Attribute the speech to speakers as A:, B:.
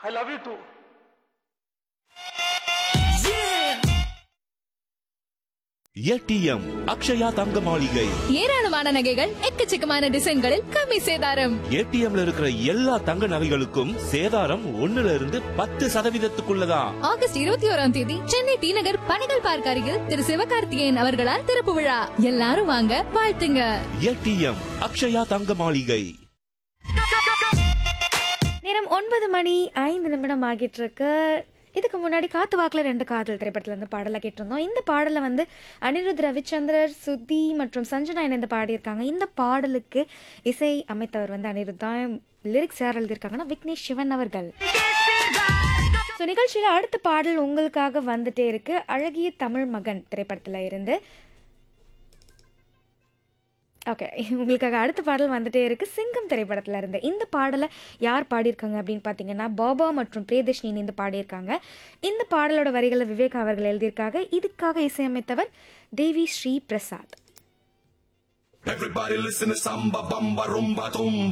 A: I love you too.
B: ATM Akshaya தங்க மாளிகை.
C: ஏராளமான நகைகள் எக்கச்சக்கமான டிசைன்களில் கம்மி சேதாரம்.
B: ஏடிஎம்ல இருக்கிற எல்லா தங்க நகைகளுக்கும் சேதாரம் 1%
C: ஆகஸ்ட் 21ஆம் தேதி சென்னை டி நகர் பணிகள் பார்க் அருகில் திரு சிவகார்த்திகேயன் அவர்களால் திறப்பு விழா. எல்லாரும் வாங்க, வாழ்த்துங்க.
B: ஏடிஎம் அக்ஷயா தங்க மாளிகை.
D: நேரம் 9:05 ஆகிட்டு இருக்கு. இதுக்கு முன்னாடி காத்து வாக்கில் 2 காதல் திரைப்படத்துல இருந்து பாடலை கேட்டிருந்தோம். இந்த பாடலை அனிருத் ரவிச்சந்திரர், சுத்தி மற்றும் சஞ்சனா இணைந்து பாடியிருக்காங்க. இந்த பாடலுக்கு இசை அமைத்தவர் அனிருத் தான். லிரிக்ஸ் யார் எழுதியிருக்காங்கன்னா விக்னேஷ் சிவன் அவர்கள். ஸோ நிகழ்ச்சியில் அடுத்த பாடல் உங்களுக்காக வந்துட்டே இருக்கு. அழகிய தமிழ் மகன் திரைப்படத்தில் இருந்து. ஓகே, உங்களுக்காக அடுத்த பாடல் வந்துட்டே இருக்கு. சிங்கம் திரைப்படத்தில் இருந்து. இந்த பாடலை யார் பாடியிருக்காங்க அப்படின்னு பார்த்தீங்கன்னா பாபா மற்றும் பிரியதர்ஷினி இணைந்து பாடியிருக்காங்க. இந்த பாடலோட வரிகளை விவேக் அவர்கள் எழுதியிருக்காங்க. இதுக்காக இசையமைத்தவர் தேவி ஸ்ரீ பிரசாத்.